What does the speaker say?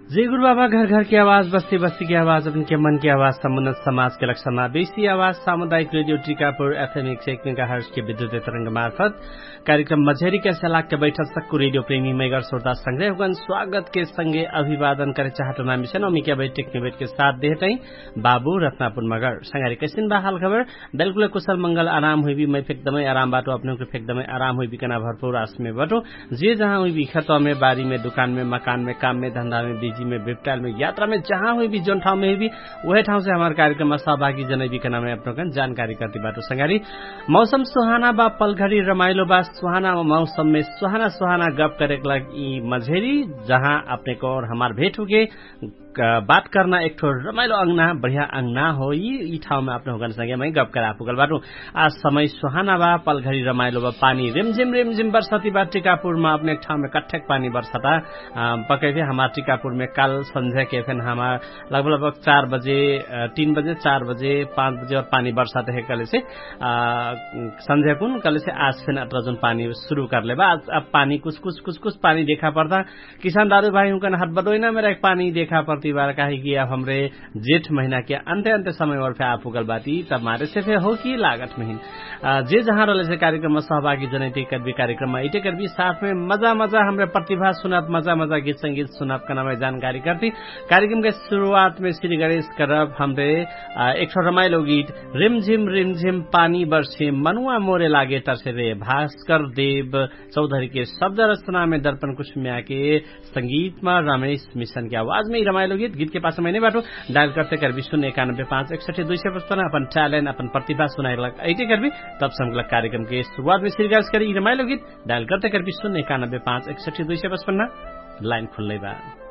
जय गुरु बाबा घर घर की आवाज बस्ती बस्ती की आवाज अपन के मन की आवाज समुन्नत समाज के लक्षणमा बेसी आवाज सामुदायिक रेडियो टीकापुर एफएम 101 मेगाहर्ट्ज के विद्युत तरंग मार्फत कार्यक्रम मझेरी के सलाक के बैठक सक्कु रेडियो प्रेमी मेगर श्रोता संग्रह हुगन स्वागत के संगे अभिवादन करे चाहतो नामी से नमी के बैठक निवेट के साथ देहतई बाबू रत्नापुर मगर संगारी कैसिन बा हाल खबर बिल्कुल कुशल मंगल आराम हुई भी मैं फेकदमै आराम बाटो अपने को फेकदमै आराम हुई भी कना भरपूर आस में बाटो जे जहां हुई भी खेतों में बारी में दुकान में मकान में काम में धंधा में बिजी में विपटाल में यात्रा में जहां हुई भी जोन ठाउँ में भी वही ठाउँ से हमारे कार्यक्रम में सहभागी जनै भी कना में अपनो कन जानकारी करती बाटो संगारी मौसम सुहाना बा पलघड़ी रमाइलो बा सुहाना मौसम में सुहाना सुहाना गप करे लगी मझेरी जहां अपने को और हमार भेंट हो गए बात करना एक ठो रमाइलो अंगना बढ़िया अंगना हो ई ठाउँ में अपने होगन संगे मैं गप करा पुगल बाटो आज समय सुहाना बा पलघड़ी रमाइलो बा पानी रिमझिम बरसाती बा टीकापुर में अपने ठाउँ में कट्ठक पानी बरसाता पकै थे हमार टीकापुर में कल संध्या के फिर हमार लगभग 4 बजे 3 बजे 4 बजे 5 बजे और पानी बरसाते है कल से संध्या कुन कल से आज फिर अटरजन पानी शुरू कर ले बा अब पानी कुछ पानी देखा पड़ता किसान दारू भाई उनका हाथ बदोइना मेरा एक पानी देखा पड़ती बार कहे कि अब हमरे जेठ महीना के अंत समय और फिर आप उगल बाती तब मारे से फिर हो कि लागत महीन जे जहाँ रहे से कार्यक्रम में सहभागी जनैती करबी कार्यक्रम में इटे करबी साथ में मजा हमरे प्रतिभा सुनत मजा गीत संगीत सुनत का नाम जानकारी करती कार्यक्रम के शुरुआत में श्री गणेश करब हमरे एक ठो रमाइलो गीत रिमझिम पानी बरसे मनुआ मोरे लागे तरसे रे भास्कर देव चौधरी के शब्द रचना में दर्पण कुसुमिया के संगीत में रमेश मिशन की आवाज में रमाइलो गीत के पास मैंने बाटो डायल करते करबी 091561255 अपन टैलेंट अपन प्रतिभा सुनाई ऐटे करबी तब संगलक कार्यक्रम के शुरुआत में श्री गणेश करी रमाइलो गीत डायल करते करबी 091561255 लाइन खुल्लै बा।